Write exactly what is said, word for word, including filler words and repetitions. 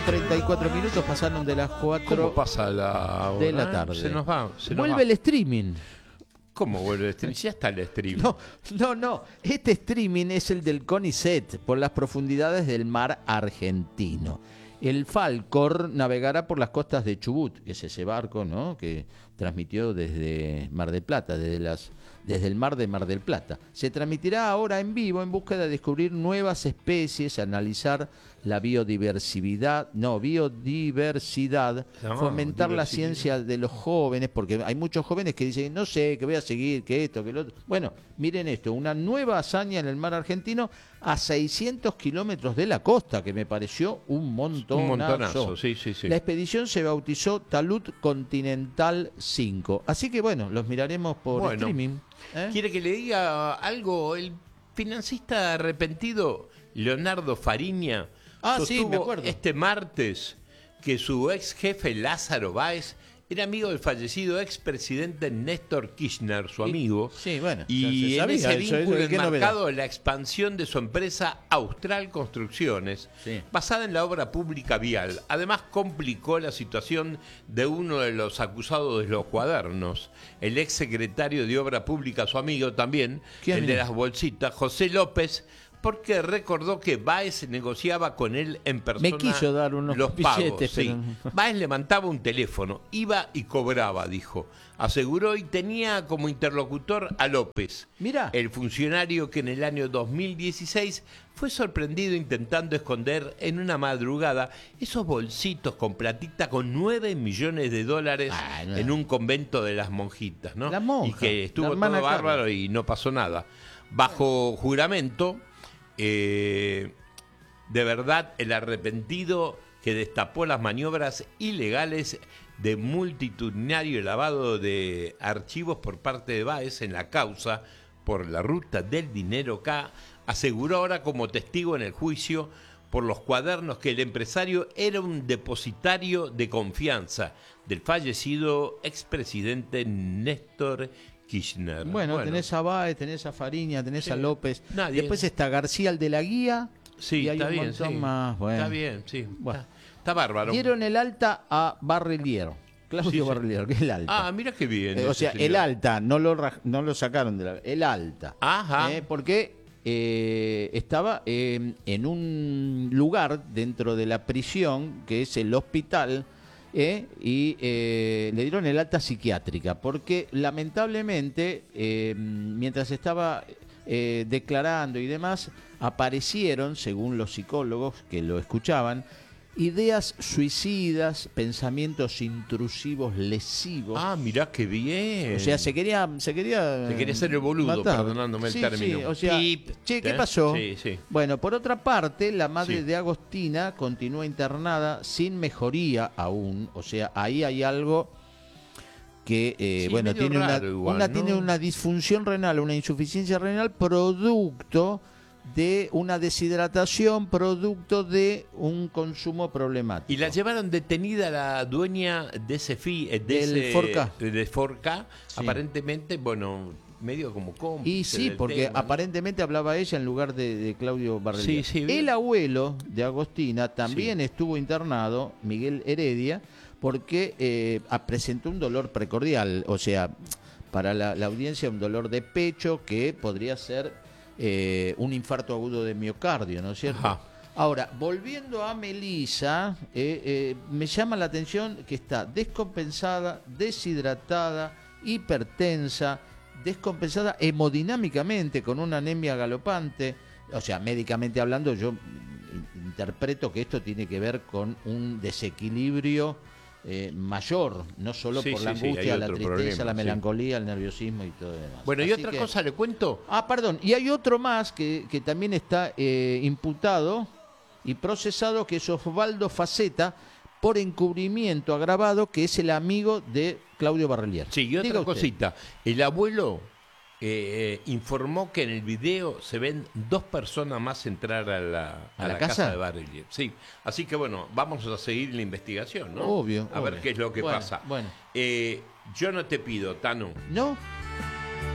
treinta y cuatro minutos, pasaron de las cuatro ¿Cómo pasa la hora? de la tarde. Se nos va. Se nos Vuelve va. el streaming. ¿Cómo vuelve el streaming? Ya está el streaming. No, no, no. Este streaming es el del CONICET por las profundidades del mar argentino. El Falcor navegará por las costas de Chubut, que es ese barco, ¿no?, que transmitió desde Mar del Plata, desde las desde el mar de Mar del Plata. Se transmitirá ahora en vivo en búsqueda de descubrir nuevas especies, analizar la biodiversidad, no, biodiversidad, No, fomentar la diversidad. ciencia de los jóvenes, porque hay muchos jóvenes que dicen, no sé, que voy a seguir, que esto, que lo otro. Bueno, miren esto, una nueva hazaña en el mar argentino a seiscientos kilómetros de la costa, que me pareció un montonazo. Un montonazo, sí, sí, sí. La expedición se bautizó Talud Continental cinco. Así que bueno, los miraremos por Bueno. streaming. ¿eh? ¿Quiere que le diga algo? El financista arrepentido Leonardo Fariña Ah, sí, sostuvo me acuerdo. este martes que su ex jefe Lázaro Báez era amigo del fallecido expresidente Néstor Kirchner, su Y- amigo. sí, bueno, Y ya en se ese sabía eso, vínculo ¿eh? ¿Qué enmarcado la expansión de su empresa Austral Construcciones, Sí. basada en la obra pública vial. Además, complicó la situación de uno de los acusados de los cuadernos, el ex secretario de Obra Pública, su amigo también, ¿Quién el de era? las bolsitas, José López, porque recordó que Báez negociaba con él en persona Me quiso dar unos los pagos. billetes, Sí. pero- Báez levantaba un teléfono, iba y cobraba, dijo. Aseguró, y tenía como interlocutor a López, Mirá. el funcionario que en el año dos mil dieciséis fue sorprendido intentando esconder en una madrugada esos bolsitos con platita con nueve millones de dólares Ah, no. en un convento de las monjitas, ¿no? La monja, y que estuvo la todo hermana bárbaro Carla. y no pasó nada. Bajo juramento, eh, de verdad, el arrepentido que destapó las maniobras ilegales de multitudinario lavado de archivos por parte de Báez en la causa por la ruta del dinero K, aseguró ahora como testigo en el juicio por los cuadernos que el empresario era un depositario de confianza del fallecido expresidente Néstor Kirchner. Bueno, tenés a Báez, tenés a Fariña, tenés Sí. a López. Nadie. Después está García, el de la guía. Sí, y hay está un bien, montón sí. más. Bueno. Está bien, sí. Bueno. Está, está bárbaro. Dieron el alta a Barrelier. Claudio Sí, sí. Barrelier, que es el alta. Ah, mira qué bien. Eh, o ese sea, señor. el alta, no lo, raj- no lo sacaron de la... El alta. Ajá. Eh, porque eh, estaba eh, en un lugar dentro de la prisión, que es el hospital, eh, y eh, le dieron el alta psiquiátrica, porque lamentablemente, eh, mientras estaba eh, declarando y demás, aparecieron, según los psicólogos que lo escuchaban, ideas suicidas, pensamientos intrusivos, lesivos. Ah, mirá qué bien. O sea, se quería, se quería, Se quería hacer el boludo, matar. perdonándome el Sí, término. sí, o sea, Pip, che, ¿qué ¿eh? pasó? Sí, sí. Bueno, por otra parte, la madre Sí. de Agostina continúa internada sin mejoría aún. O sea, ahí hay algo que, eh, Sí, bueno, medio tiene una, raro igual, una ¿no? tiene una disfunción renal, una insuficiencia renal producto de una deshidratación, producto de un consumo problemático. Y la llevaron detenida la dueña de ese fi, eh, de Del ese, Forca. de Forca, Sí. aparentemente, bueno, medio como cómplice Y sí, del porque tema, ¿no? aparentemente hablaba ella en lugar de, de Claudio Barrelier. Sí, sí, bien. El abuelo de Agostina también Sí. estuvo internado, Miguel Heredia, porque eh, ah, presentó un dolor precordial, o sea, para la, la audiencia un dolor de pecho que podría ser eh, un infarto agudo de miocardio, ¿no es cierto? Ajá. Ahora, volviendo a Melissa, eh, eh, me llama la atención que está descompensada, deshidratada, hipertensa, descompensada hemodinámicamente con una anemia galopante. O sea, médicamente hablando, yo interpreto que esto tiene que ver con un desequilibrio eh, mayor, no solo Sí, por sí, la sí, angustia, hay la otro tristeza, problema, la sí. melancolía, el nerviosismo y todo lo demás. Bueno, y Así otra que- cosa le cuento. Ah, perdón, y hay otro más que, que también está eh, imputado y procesado, que es Osvaldo Faceta, por encubrimiento agravado, que es el amigo de Claudio Barrelier. Sí, y otra Diga usted. cosita. El abuelo eh, informó que en el video se ven dos personas más entrar a la, ¿A la casa? de Barrelier. Sí, así que bueno, vamos a seguir la investigación, ¿no? Obvio, A ver obvio. qué es lo que Bueno, pasa. bueno. Eh, yo no te pido, Tano, ¿No?